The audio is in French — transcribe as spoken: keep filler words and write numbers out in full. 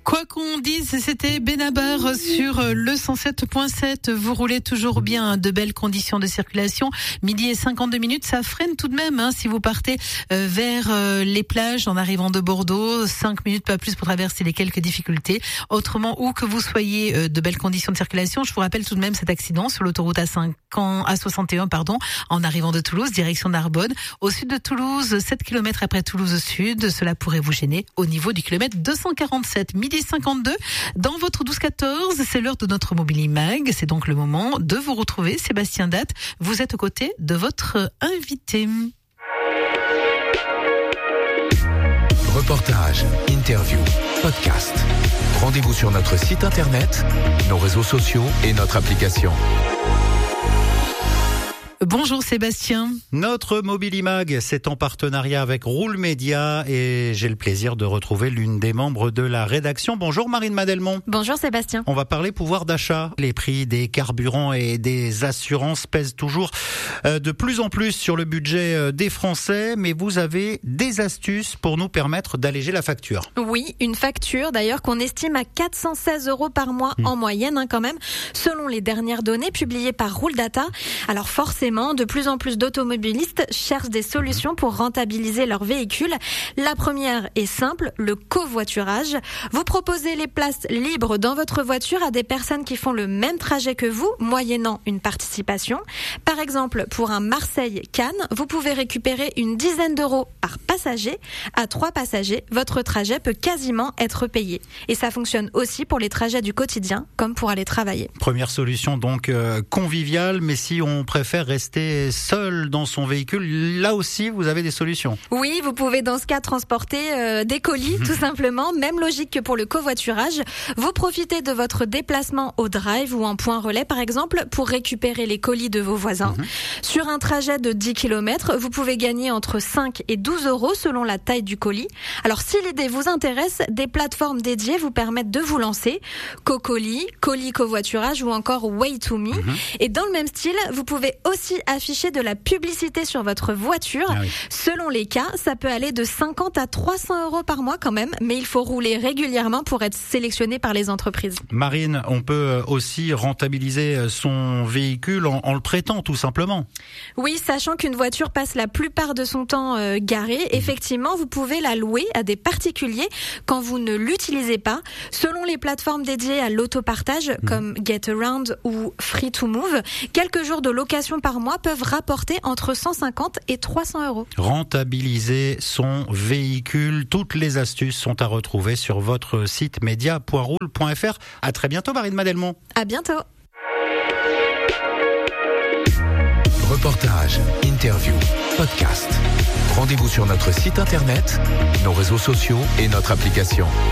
Quoi qu'on dise, c'était Benabar sur le cent sept point sept. Vous roulez toujours bien, de belles conditions de circulation. Midi et cinquante-deux minutes, ça freine tout de même hein, si vous partez euh, vers euh, les plages en arrivant de Bordeaux. cinq minutes, pas plus pour traverser les quelques difficultés. Autrement, où que vous soyez, euh, de belles conditions de circulation. Je vous rappelle tout de même cet accident sur l'autoroute A cinq ans, A soixante et un, pardon, en arrivant de Toulouse, direction Narbonne. Au sud de Toulouse, sept kilomètres après Toulouse Sud. Cela pourrait vous gêner au niveau du kilomètre deux cent quarante-sept. Midi cinquante-deux, dans votre douze quatorze, c'est l'heure de notre Mobilimag. C'est donc le moment de vous retrouver. Sébastien Date, vous êtes aux côtés de votre invité. Reportage, interview, podcast. Rendez-vous sur notre site internet, nos réseaux sociaux et notre application. Bonjour Sébastien. Notre Mobilimag, c'est en partenariat avec Roule Média et j'ai le plaisir de retrouver l'une des membres de la rédaction. Bonjour Marine Madelmont. Bonjour Sébastien. On va parler pouvoir d'achat. Les prix des carburants et des assurances pèsent toujours de plus en plus sur le budget des Français, mais vous avez des astuces pour nous permettre d'alléger la facture. Oui, une facture d'ailleurs qu'on estime à quatre cent seize euros par mois mmh. en moyenne hein, quand même, selon les dernières données publiées par Roule Data. Alors forcément, de plus en plus d'automobilistes cherchent des solutions pour rentabiliser leur véhicule. La première est simple, le covoiturage. Vous proposez les places libres dans votre voiture à des personnes qui font le même trajet que vous, moyennant une participation. Par exemple, pour un Marseille-Cannes, vous pouvez récupérer une dizaine d'euros par passager. À trois passagers, votre trajet peut quasiment être payé. Et ça fonctionne aussi pour les trajets du quotidien, comme pour aller travailler. Première solution donc euh, conviviale, mais si on préfère rester seul dans son véhicule, là aussi vous avez des solutions. Oui, vous pouvez dans ce cas transporter euh, des colis, mmh. tout simplement. Même logique que pour le covoiturage. Vous profitez de votre déplacement au drive ou en point relais par exemple pour récupérer les colis de vos voisins. Mmh. Sur un trajet de dix kilomètres, vous pouvez gagner entre cinq et douze euros selon la taille du colis. Alors si l'idée vous intéresse, des plateformes dédiées vous permettent de vous lancer. Cocolis, colis covoiturage ou encore Way to Me. Mmh. Et dans le même style, vous pouvez aussi afficher de la publicité sur votre voiture. Ah oui. Selon les cas, ça peut aller de cinquante à trois cents euros par mois quand même, mais il faut rouler régulièrement pour être sélectionné par les entreprises. Marine, on peut aussi rentabiliser son véhicule en, en le prêtant tout simplement. Oui, sachant qu'une voiture passe la plupart de son temps euh, garée, effectivement, vous pouvez la louer à des particuliers quand vous ne l'utilisez pas. Selon les plateformes dédiées à l'autopartage, mmh. comme Getaround ou Free to Move, quelques jours de location par mois peuvent rapporter entre cent cinquante et trois cents euros. Rentabiliser son véhicule. Toutes les astuces sont à retrouver sur votre site média point roule point f r. À très bientôt Marine Madelmont. À bientôt. Reportage, interview, podcast. Rendez-vous sur notre site internet, nos réseaux sociaux et notre application.